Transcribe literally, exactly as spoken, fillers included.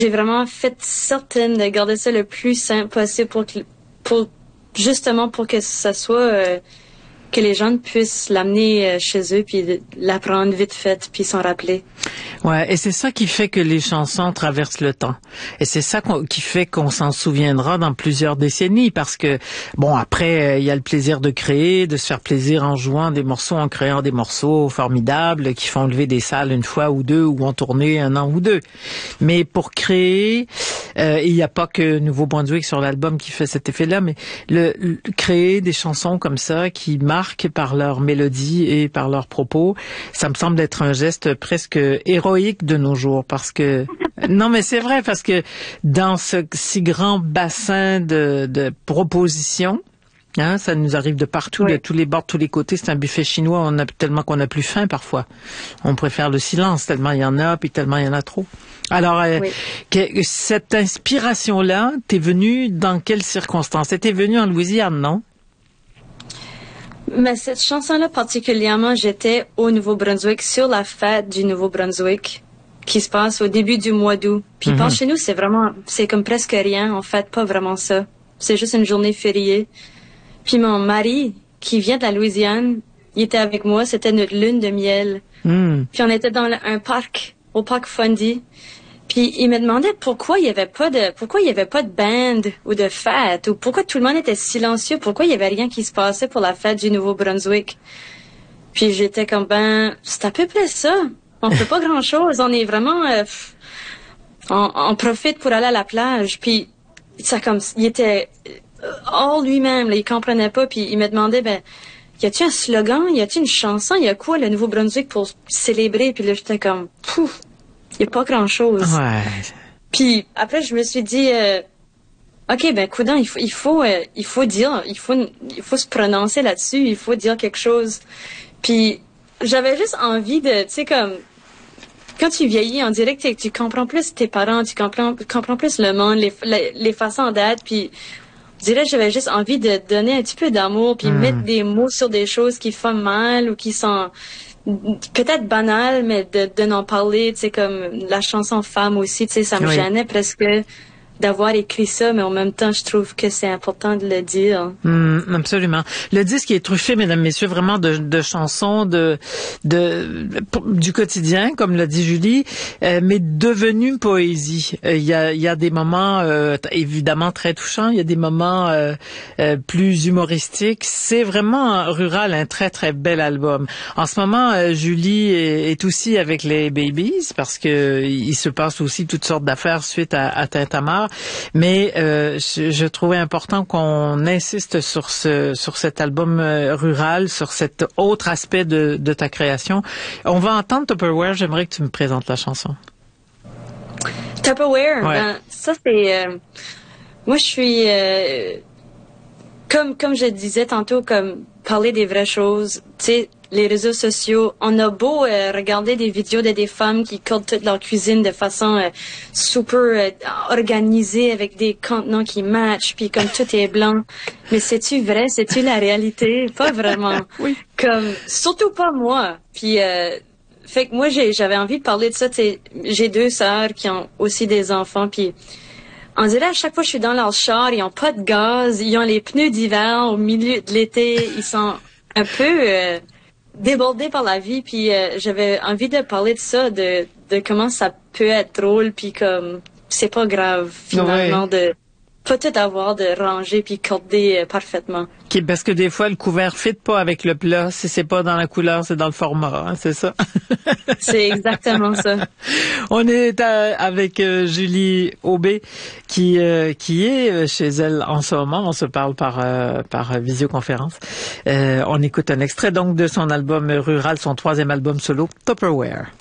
j'ai vraiment fait certaine de garder ça le plus simple possible pour que, pour, justement pour que ça soit, euh, que les gens puissent l'amener chez eux puis l'apprendre vite fait puis s'en rappeler. Ouais, et c'est ça qui fait que les chansons traversent le temps. Et c'est ça qu'on, qui fait qu'on s'en souviendra dans plusieurs décennies parce que, bon, après, il y a le plaisir de créer, de se faire plaisir en jouant des morceaux, en créant des morceaux formidables qui font lever des salles une fois ou deux ou en tourner un an ou deux. Mais pour créer, euh, il n'y a pas que Nouveau-Brunswick sur l'album qui fait cet effet-là, mais le, le créer des chansons comme ça qui marquent par leur mélodie et par leurs propos, ça me semble être un geste presque héroïque de nos jours parce que non mais c'est vrai parce que dans ce si grand bassin de, de propositions, hein, ça nous arrive de partout, oui. De tous les bords, de tous les côtés, c'est un buffet chinois, on a tellement qu'on n'a plus faim parfois. On préfère le silence tellement il y en a puis tellement il y en a trop. Alors euh, oui. que, cette inspiration là, t'es venue dans quelles circonstances? T'es venue en Louisiane, non? Mais cette chanson-là particulièrement, j'étais au Nouveau-Brunswick sur la fête du Nouveau-Brunswick qui se passe au début du mois d'août. Puis mm-hmm. par chez nous, c'est vraiment, c'est comme presque rien. On fête pas vraiment ça. C'est juste une journée fériée. Puis mon mari, qui vient de la Louisiane, il était avec moi. C'était notre lune de miel. Mm. Puis on était dans un parc, au parc Fundy. Puis il me demandait pourquoi il y avait pas de pourquoi il y avait pas de band ou de fête ou pourquoi tout le monde était silencieux, pourquoi il y avait rien qui se passait pour la fête du Nouveau-Brunswick. Puis j'étais comme ben c'est à peu près ça. On fait pas grand-chose, on est vraiment euh, on, on profite pour aller à la plage. Puis ça comme il était hors lui-même, là, il comprenait pas puis il me demandait ben y a-tu un slogan, y a-tu une chanson, y a quoi le Nouveau-Brunswick pour célébrer puis là j'étais comme pouf. Il n'y a pas grand-chose. Ouais. Puis après, je me suis dit, euh, OK, ben, coudonc, il faut, il faut, euh, il faut dire, il faut, il faut se prononcer là-dessus, il faut dire quelque chose. Puis j'avais juste envie de, tu sais, comme, quand tu vieillis, on dirait que tu comprends plus tes parents, tu comprends, comprends plus le monde, les, les, les façons d'être, puis je dirais que j'avais juste envie de donner un petit peu d'amour, puis mm. mettre des mots sur des choses qui font mal ou qui sont peut-être banal, mais de, de n'en parler, tu sais, comme la chanson Femme aussi, tu sais, ça me oui. gênait presque d'avoir écrit ça, mais en même temps, je trouve que c'est important de le dire. Mmh, absolument. Le disque est truffé, mesdames, messieurs, vraiment de, de chansons de, de, du quotidien, comme l'a dit Julie, euh, mais devenu poésie. Il euh, y a, il y a des moments euh, évidemment très touchants, il y a des moments euh, euh, plus humoristiques. C'est vraiment Rural, un très très bel album. En ce moment, euh, Julie est, est aussi avec les Babies parce que il se passe aussi toutes sortes d'affaires suite à, à Tintamarre. Mais euh, je, je trouvais important qu'on insiste sur ce sur cet album euh, Rural, sur cet autre aspect de, de ta création. On va entendre Tupperware. J'aimerais que tu me présentes la chanson. Tupperware, ouais. ben, ça c'est. Euh, moi, je suis euh, comme comme je disais tantôt, comme parler des vraies choses. Tu sais, les réseaux sociaux, on a beau euh, regarder des vidéos de des femmes qui codent toute leur cuisine de façon euh, super euh, organisée avec des contenants qui matchent, puis comme tout est blanc. Mais c'est-tu vrai? C'est-tu la réalité? Pas vraiment. Oui. Comme surtout pas moi. Puis euh, fait que moi j'ai j'avais envie de parler de ça. T'sais, j'ai deux sœurs qui ont aussi des enfants, puis on dirait à chaque fois que je suis dans leur char, ils ont pas de gaz, ils ont les pneus d'hiver au milieu de l'été, ils sont un peu euh, débordés par la vie, puis euh, j'avais envie de parler de ça, de de comment ça peut être drôle, puis comme c'est pas grave finalement ouais. de pas tout avoir de ranger puis corder euh, parfaitement. Okay, parce que des fois le couvert fit pas avec le plat, si c'est pas dans la couleur, c'est dans le format, hein, c'est ça. C'est exactement ça. On est à, avec euh, Julie Aubé qui euh, qui est chez elle en ce moment. On se parle par euh, par visioconférence. Euh, on écoute un extrait donc de son album Rural, son troisième album solo, Tupperware.